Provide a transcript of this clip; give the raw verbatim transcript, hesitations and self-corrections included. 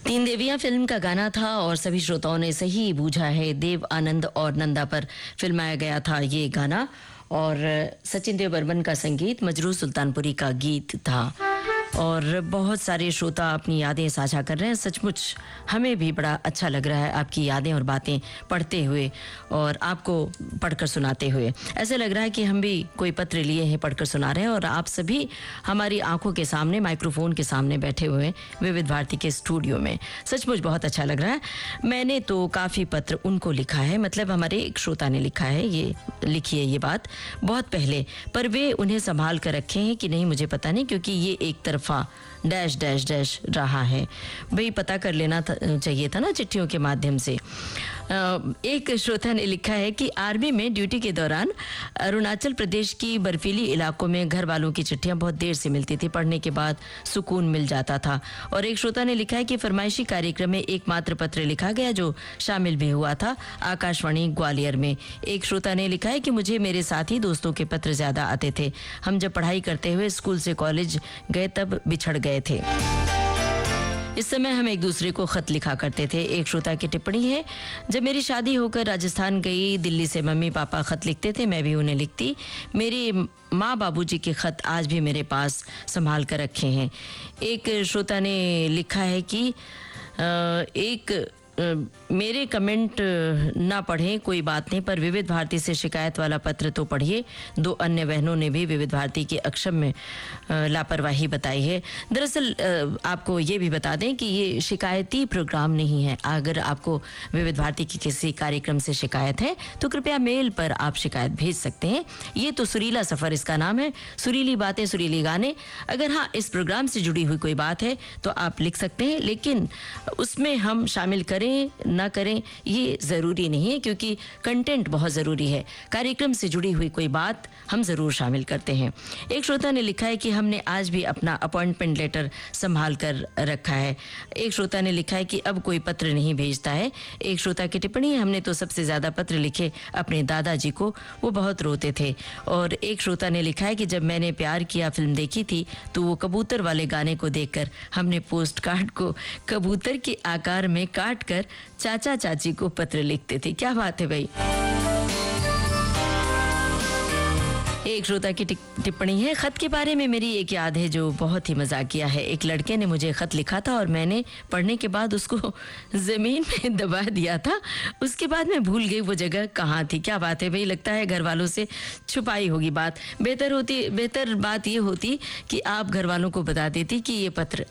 तीन देवियां फिल्म का गाना था और सभी श्रोताओं ने सही बूझा है। देव आनंद और नंदा पर फिल्माया गया था ये गाना और सचिन देव बर्मन का संगीत, मजरू सुल्तानपुरी का गीत था। और बहुत सारे श्रोता अपनी यादें साझा कर रहे हैं। सचमुच हमें भी बड़ा अच्छा लग रहा है आपकी यादें और बातें पढ़ते हुए और आपको पढ़कर सुनाते हुए। ऐसे लग रहा है कि हम भी कोई पत्र लिए हैं, पढ़कर सुना रहे हैं और आप सभी हमारी आंखों के सामने, माइक्रोफोन के सामने बैठे हुए विविध भारती के स्टूडियो में। सचमुच बहुत अच्छा लग रहा है। मैंने तो काफ़ी पत्र उनको लिखा है, मतलब हमारे एक श्रोता ने लिखा है, ये लिखी है ये बात बहुत पहले, पर वे उन्हें संभाल कर रखे हैं कि नहीं मुझे पता नहीं, क्योंकि ये एक तरफ डैश डैश डैश रहा है। भाई पता कर लेना चाहिए था ना चिट्ठियों के माध्यम से। एक श्रोता ने लिखा है कि आर्मी में ड्यूटी के दौरान अरुणाचल प्रदेश की बर्फीली इलाकों में घर वालों की चिट्ठियां बहुत देर से मिलती थी, पढ़ने के बाद सुकून मिल जाता था। और एक श्रोता ने लिखा है कि फरमाइशी कार्यक्रम में एकमात्र पत्र लिखा गया जो शामिल भी हुआ था आकाशवाणी ग्वालियर में। एक श्रोता ने लिखा है कि मुझे मेरे साथी दोस्तों के पत्र ज्यादा आते थे। हम जब पढ़ाई करते हुए स्कूल से कॉलेज गए तब बिछड़ गए थे। इस समय हम एक दूसरे को खत लिखा करते थे। एक श्रोता की टिप्पणी है, जब मेरी शादी होकर राजस्थान गई, दिल्ली से मम्मी पापा खत लिखते थे, मैं भी उन्हें लिखती। मेरे माँ बाबूजी के खत आज भी मेरे पास संभाल कर रखे हैं। एक श्रोता ने लिखा है कि एक मेरे कमेंट ना पढ़ें कोई बात नहीं, पर विविध भारती से शिकायत वाला पत्र तो पढ़िए। दो अन्य बहनों ने भी विविध भारती के अक्षम में लापरवाही बताई है। दरअसल आपको ये भी बता दें कि ये शिकायती प्रोग्राम नहीं है। अगर आपको विविध भारती की किसी कार्यक्रम से शिकायत है तो कृपया मेल पर आप शिकायत भेज सकते हैं। ये तो सुरीला सफ़र इसका नाम है, सुरीली बातें सुरीली गाने। अगर हाँ इस प्रोग्राम से जुड़ी हुई कोई बात है तो आप लिख सकते हैं, लेकिन उसमें हम शामिल करें ना करें ये जरूरी नहीं है, क्योंकि कंटेंट बहुत जरूरी है। कार्यक्रम से जुड़ी हुई कोई बात हम जरूर शामिल करते हैं। एक श्रोता ने लिखा है कि हमने आज भी अपना अपॉइंटमेंट लेटर संभाल कर रखा है। एक श्रोता ने लिखा है कि अब कोई पत्र नहीं भेजता है। एक श्रोता की टिप्पणी है, हमने तो सबसे ज्यादा पत्र लिखे अपने दादाजी को, वो बहुत रोते थे। और एक श्रोता ने लिखा है कि जब मैंने प्यार किया फिल्म देखी थी तो वो कबूतर वाले गाने को देखकर हमने पोस्ट कार्ड को कबूतर के आकार में काट कर चाचा चाची को पत्र लिखते थे। क्या बात है भाई। एक श्रोता की टिप्पणी है, खत के बारे में मेरी एक याद है जो बहुत ही मजाकिया है। एक लड़के ने मुझे खत लिखा था और मैंने पढ़ने के बाद उसको जमीन में दबा दिया था। उसके बाद मैं भूल गई वो जगह कहाँ थी। क्या बात है भाई, लगता है घर वालों से छुपाई होगी बात। बेहतर होती बेहतर बात ये होती कि आप घर वालों को बता देती कि ये पत्र